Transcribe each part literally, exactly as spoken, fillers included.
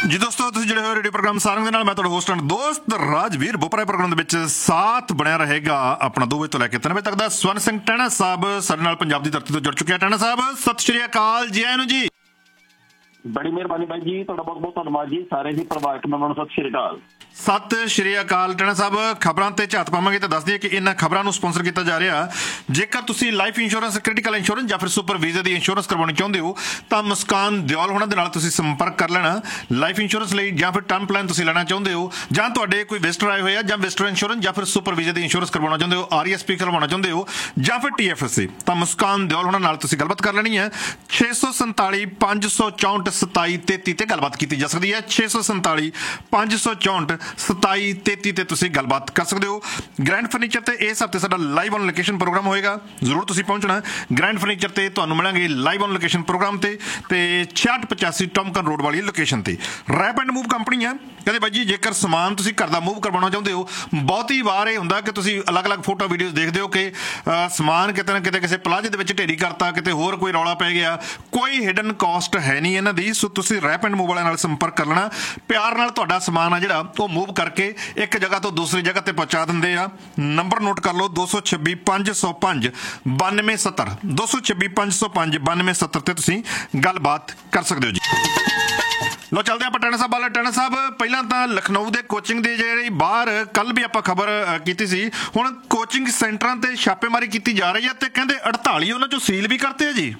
ਜੀ ਦੋਸਤੋ, ਤੁਸੀਂ ਜਿਹੜੇ ਹੋ ਰੇਡੀਓ ਪ੍ਰੋਗਰਾਮ ਸਾਰੰਗ ਦੇ ਨਾਲ, ਮੈਂ ਤੁਹਾਡਾ ਹੋਸਟ ਐਂਡ ਦੋਸਤ ਰਾਜਵੀਰ ਬੋਪਰਾ। ਪ੍ਰੋਗਰਾਮ ਦੇ ਵਿੱਚ ਸਾਥ ਬਣਿਆ ਰਹੇਗਾ ਆਪਣਾ ਦੋ ਵਜੇ ਤੋਂ ਲੈ ਕੇ ਤਿੰਨ ਵਜੇ ਤੱਕ ਦਾ। ਸਵਰਨ ਸਿੰਘ ਟਹਿਣਾ ਸਾਹਿਬ ਸਾਡੇ ਨਾਲ ਪੰਜਾਬ ਦੀ ਧਰਤੀ ਤੋਂ ਜੁੜ ਚੁੱਕੇ ਆ। ਟਹਿਣਾ ਸਾਹਿਬ, ਸਤਿ ਸ਼੍ਰੀ ਅਕਾਲ, ਜੀ ਆਇਆਂ ਨੂੰ ਜੀ। ਬੜੀ ਮਿਹਰਬਾਨੀ ਬਾਈ ਜੀ, ਤੁਹਾਡਾ ਬਹੁਤ ਬਹੁਤ ਧੰਨਵਾਦ ਜੀ। ਸਾਰੇ ਹੀ ਪਰਿਵਾਰਕ ਮੈਂਬਰਾਂ ਨੂੰ ਸਤਿ ਸ਼੍ਰੀ ਅਕਾਲ। ਸਤਿ ਸ਼੍ਰੀ ਅਕਾਲ। ਟਹਿਣਾ ਸਾਹਿਬ, ਖਬਰਾਂ ਤੇ ਝਾਤ ਪਾਵਾਂਗੇ ਤਾਂ ਦੱਸ ਦਈਏ ਕਿ ਇਹਨਾਂ ਖਬਰਾਂ ਨੂੰ ਸਪਾਂਸਰ ਕੀਤਾ ਜਾ ਰਿਹਾ। ਜੇਕਰ ਤੁਸੀਂ ਲਾਈਫ ਇੰਸ਼ੋਰੈਂਸ, ਕ੍ਰਿਟੀਕਲ ਇੰਸ਼ੋਰੈਂਸ ਜਾਂ ਫਿਰ ਸੁਪਰ ਵੀਜ਼ੇ ਦੀ ਇੰਸ਼ੋਰੈਂਸ ਕਰਵਾਉਣੀ ਚਾਹੁੰਦੇ ਹੋ ਤਾਂ ਮੁਸਕਾਨ ਦਿਓਲ ਹੋਣਾ ਦੇ ਨਾਲ ਤੁਸੀਂ ਸੰਪਰਕ ਕਰ ਲੈਣਾ। ਲਾਈਫ ਇੰਸ਼ੋਰੈਂਸ ਲਈ ਜਾਂ ਫਿਰ ਟਰਮ ਪਲਾਨ ਤੁਸੀਂ ਲੈਣਾ ਚਾਹੁੰਦੇ ਹੋ, ਜਾਂ ਤੁਹਾਡੇ ਕੋਈ ਵਿਜ਼ਟਰ ਆਏ ਹੋਏ ਆ, ਜਾਂ ਵਿਜ਼ਟਰ ਇੰਸ਼ੋਰੈਂਸ ਜਾਂ ਫਿਰ ਸੁਪਰ ਵੀਜ਼ੇ ਦੀ ਇੰਸ਼ੋਰੈਂਸ ਕਰਵਾਉਣਾ ਚਾਹੁੰਦੇ ਹੋ, ਆਰ ਈ ਐਸ ਪੀ ਕਰਵਾਉਣਾ ਚਾਹੁੰਦੇ ਹੋ, ਜਾਂ ਫਿਰ ਟੀ ਐਫ ਐਸ ਏ, ਤਾਂ ਮੁਸਕਾਨ ਦਿਓਲ ਹੋਣਾ ਨਾਲ ਤੁਸੀਂ ਗੱਲਬਾਤ ਕਰ ਲੈਣੀ ਹੈ। ਛੇ ਸੌ ਸੰਤਾਲੀ ਪੰਜ ਸੌ ਚੌਂਹਠ ਸਤਾਈ ਤੇਤੀ ਤੇ ਗੱਲਬਾਤ ਕੀਤੀ ਜਾ ਸਕਦੀ ਹੈ। ਛੇ ਸੌ ਸੰਤਾਲੀ ਪੰਜ ਸੌ ਚੌਂਹਠ ਸਤਾਈ ਤੇਤੀ ਤੇ ਤੁਸੀਂ ਗੱਲਬਾਤ ਕਰ ਸਕਦੇ ਹੋ। ਗ੍ਰੈਂਡ ਫਰਨੀਚਰ ਤੇ ਇਸ ਹਫ਼ਤੇ ਸਾਡਾ ਲਾਈਵ ਔਨ ਲੋਕੇਸ਼ਨ ਪ੍ਰੋਗਰਾਮ ਹੋਏਗਾ, ਜ਼ਰੂਰ ਤੁਸੀਂ ਪਹੁੰਚਣਾ। ਗ੍ਰੈਂਡ ਫਰਨੀਚਰ ਤੇ ਤੁਹਾਨੂੰ ਮਿਲਾਂਗੇ ਲਾਈਵ ਔਨ ਲੋਕੇਸ਼ਨ ਪ੍ਰੋਗਰਾਮ ਤੇ ਤੇ ਛਿਆਹਠ ਪਚਾਸੀ ਟੌਮਕਨ ਰੋਡ ਵਾਲੀ ਲੋਕੇਸ਼ਨ ਤੇ। ਰੈਪ ਐਂਡ ਮੂਵ ਕੰਪਨੀ ਹੈ। ਕਹਿੰਦੇ ਬਾਈ ਜੀ, ਜੇਕਰ ਸਮਾਨ ਤੁਸੀਂ ਘਰ ਦਾ ਮੂਵ ਕਰਵਾਉਣਾ ਚਾਹੁੰਦੇ ਹੋ, ਬਹੁਤੀ ਵਾਰ ਇਹ ਹੁੰਦਾ ਕਿ ਤੁਸੀਂ ਅਲੱਗ-ਅਲੱਗ ਫੋਟੋ ਵੀਡੀਓਜ਼ ਦੇਖਦੇ ਹੋ ਕਿ ਸਮਾਨ ਕਿਤੇ ਨਾ ਕਿਤੇ ਕਿਸੇ ਪਲਾਜ਼ੇ ਦੇ ਵਿੱਚ ਢੇਰੀ ਕਰਤਾ, ਕਿਤੇ ਹੋਰ ਕੋਈ ਰੌਲਾ ਪੈ ਗਿਆ। ਕੋਈ ਹਿਡਨ ਕਾਸਟ ਹੈ ਨਹੀਂ ਇਹਨਾਂ ਦੀ, ਸੋ ਤੁਸੀਂ ਰੈਪ ਐਂਡ ਮੂਵ ਵਾਲਿਆਂ ਨਾਲ ਸੰਪਰਕ ਕਰ ਲੈਣਾ। ਪਿਆਰ ਨਾਲ ਤੁਹਾਡਾ ਸਮਾਨ ਆ ਜਿਹੜਾ ਉਹ ਮੂਵ ਕਰਕੇ ਇੱਕ ਜਗ੍ਹਾ ਤੋਂ ਦੂਸਰੀ ਜਗ੍ਹਾ ਤੇ ਪਹੁੰਚਾ ਦਿੰਦੇ ਆ। ਨੰਬਰ ਨੋਟ ਕਰ ਲਓ, ਦੋ ਸੌ ਛੱਬੀ ਪੰਜ ਸੌ ਪੰਜ ਬਾਨਵੇਂ ਸੱਤਰ, ਦੋ ਸੌ ਛੱਬੀ ਪੰਜ ਸੌ ਪੰਜ ਬਾਨਵੇਂ ਸੱਤਰ ਤੇ ਤੁਸੀਂ ਗੱਲਬਾਤ ਕਰ ਸਕਦੇ ਹੋ ਜੀ। ਲੋ ਚੱਲਦੇ ਆਪਾਂ ਟਹਿਣਾ ਸਾਹਿਬ ਵਾਲੇ। ਟਹਿਣਾ ਸਾਹਿਬ, ਪਹਿਲਾਂ ਤਾਂ ਲਖਨਊ ਦੇ ਕੋਚਿੰਗ ਦੀ ਜਿਹੜੀ ਬਾਹਰ ਕੱਲ ਵੀ ਆਪਾਂ ਖਬਰ ਕੀਤੀ ਸੀ, ਹੁਣ ਕੋਚਿੰਗ ਸੈਂਟਰਾਂ ਤੇ ਛਾਪੇਮਾਰੀ ਕੀਤੀ ਜਾ ਰਹੀ ਹੈ ਤੇ ਕਹਿੰਦੇ ਅੜਤਾਲੀ ਉਹਨਾਂ ਚੋਂ ਸੀਲ ਵੀ ਕਰਤੇ ਆ ਜੀ।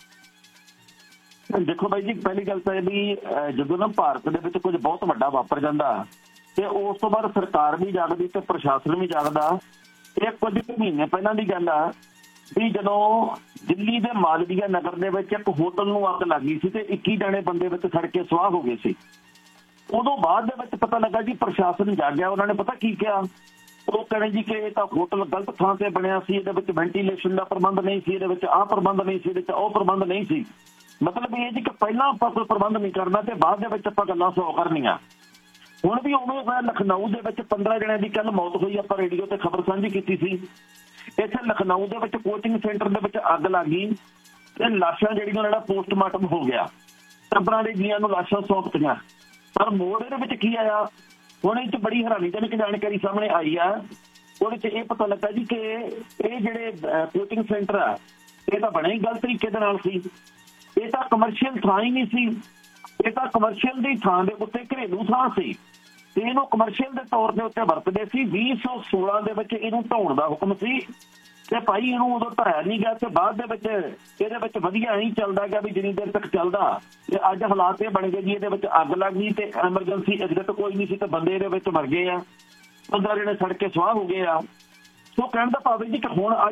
ਦੇਖੋ ਬਾਈ ਜੀ, ਪਹਿਲੀ ਗੱਲ ਤਾਂ ਇਹ ਵੀ ਜਦੋਂ ਨਾ ਭਾਰਤ ਦੇ ਵਿੱਚ ਕੁਝ ਬਹੁਤ ਵੱਡਾ ਵਾਪਰ ਜਾਂਦਾ ਤੇ ਉਸ ਤੋਂ ਬਾਅਦ ਸਰਕਾਰ ਵੀ ਜਾਗਦੀ ਤੇ ਪ੍ਰਸ਼ਾਸਨ ਵੀ ਜਾਗਦਾ। ਇਹ ਕੁਝ ਮਹੀਨੇ ਪਹਿਲਾਂ ਦੀ ਗੱਲ ਆ ਵੀ ਜਦੋਂ ਦਿੱਲੀ ਦੇ ਮਾਲਵੀਆ ਨਗਰ ਦੇ ਵਿੱਚ ਇੱਕ ਹੋਟਲ ਨੂੰ ਅੱਗ ਲੱਗੀ ਸੀ ਤੇ ਇੱਕੀ ਜਣੇ ਬੰਦੇ ਵਿੱਚ ਸੜ ਕੇ ਸੁਆਹ ਹੋ ਗਏ ਸੀ। ਉਦੋਂ ਬਾਅਦ ਦੇ ਵਿੱਚ ਪਤਾ ਲੱਗਾ ਜੀ ਪ੍ਰਸ਼ਾਸਨ ਜਾਗਿਆ। ਉਹਨਾਂ ਨੇ ਪਤਾ ਕੀ ਕਿਹਾ? ਉਹ ਕਹਿੰਦੇ ਜੀ ਕਿ ਇਹ ਤਾਂ ਹੋਟਲ ਗਲਤ ਥਾਂ ਤੇ ਬਣਿਆ ਸੀ, ਇਹਦੇ ਵਿੱਚ ਵੈਂਟੀਲੇਸ਼ਨ ਦਾ ਪ੍ਰਬੰਧ ਨਹੀਂ ਸੀ, ਇਹਦੇ ਵਿੱਚ ਆਹ ਪ੍ਰਬੰਧ ਨਹੀਂ ਸੀ, ਇਹਦੇ ਵਿੱਚ ਉਹ ਪ੍ਰਬੰਧ ਨਹੀਂ ਸੀ। ਮਤਲਬ ਇਹ ਜੀ ਕਿ ਪਹਿਲਾਂ ਆਪਾਂ ਕੋਈ ਪ੍ਰਬੰਧ ਨਹੀਂ ਕਰਨਾ ਤੇ ਬਾਅਦ ਦੇ ਵਿੱਚ ਆਪਾਂ ਗੱਲਾਂ ਸੌ ਕਰਨੀਆਂ। ਹੁਣ ਵੀ ਉਵੇਂ ਹੋਇਆ। ਲਖਨਊ ਦੇ ਵਿੱਚ ਪੰਦਰਾਂ ਜਣਿਆਂ ਦੀ ਕੱਲ ਮੌਤ ਹੋਈ। ਆਪਾਂ ਰੇਡੀਓ ਤੇ ਖਬਰ ਸਾਂਝੀ ਕੀਤੀ ਸੀ। ਇੱਥੇ ਲਖਨਊ ਦੇ ਵਿੱਚ ਕੋਚਿੰਗ ਸੈਂਟਰ ਦੇ ਵਿੱਚ ਅੱਗ ਲੱਗ ਗਈ ਤੇ ਲਾਸ਼ਾਂ ਜਿਹੜੀਆਂ ਜਿਹੜਾ ਪੋਸਟਮਾਰਟਮ ਹੋ ਗਿਆ, ਟੱਬਰਾਂ ਦੇ ਜੀਆਂ ਨੂੰ ਲਾਸ਼ਾਂ ਸੌਂਪਤੀਆਂ। ਪਰ ਮੋੜ ਇਹਦੇ ਵਿੱਚ ਕੀ ਆਇਆ? ਹੁਣ ਇਹ 'ਚ ਬੜੀ ਹੈਰਾਨੀਜਨਕ ਜਾਣਕਾਰੀ ਸਾਹਮਣੇ ਆਈ ਆ। ਉਹਦੇ 'ਚ ਇਹ ਪਤਾ ਲੱਗਾ ਜੀ ਕਿ ਇਹ ਜਿਹੜੇ ਕੋਚਿੰਗ ਸੈਂਟਰ ਆ, ਇਹ ਤਾਂ ਬਣੇ ਹੀ ਗਲਤ ਤਰੀਕੇ ਦੇ ਨਾਲ ਸੀ। ਇਹ ਤਾਂ ਕਮਰਸ਼ੀਅਲ ਥਾਂ ਹੀ ਨਹੀਂ ਸੀ। ਇਹ ਤਾਂ ਕਮਰਸ਼ੀਅਲ ਦੀ ਥਾਂ ਦੇ ਉੱਤੇ ਘਰੇਲੂ ਥਾਂ ਸੀ ਤੇ ਇਹਨੂੰ ਕਮਰਸ਼ੀਅਲ ਦੇ ਤੌਰ ਦੇ ਉੱਤੇ ਵਰਤਦੇ ਸੀ। ਵੀਹ ਸੌ ਸੋਲਾਂ ਦੇ ਵਿੱਚ ਇਹਨੂੰ ਢਾਉਣ ਦਾ ਹੁਕਮ ਸੀ ਤੇ ਭਾਈ ਇਹਨੂੰ ਉਦੋਂ ਢਾਇਆ ਨਹੀਂ ਗਿਆ ਤੇ ਬਾਅਦ ਦੇ ਵਿੱਚ ਇਹਦੇ ਵਿੱਚ ਵਧੀਆ ਨਹੀਂ ਚੱਲਦਾ ਗਿਆ ਵੀ ਜਿੰਨੀ ਦੇਰ ਤੱਕ ਚੱਲਦਾ। ਤੇ ਅੱਜ ਹਾਲਾਤ ਇਹ ਬਣ ਗਏ ਜੀ, ਇਹਦੇ ਵਿੱਚ ਅੱਗ ਲੱਗ ਗਈ ਤੇ ਐਮਰਜੈਂਸੀ ਐਗਜ਼ਿਟ ਕੋਈ ਨਹੀਂ ਸੀ ਤੇ ਬੰਦੇ ਇਹਦੇ ਵਿੱਚ ਮਰ ਗਏ ਆ। ਪੰਦਰਾਂ ਜਣੇ ਸੜ ਕੇ ਸੁਆਹ ਹੋ ਗਏ ਆ। ਸੋ ਕਹਿਣ ਦਾ ਭਾਵ ਜੀ ਕਿ ਹੁਣ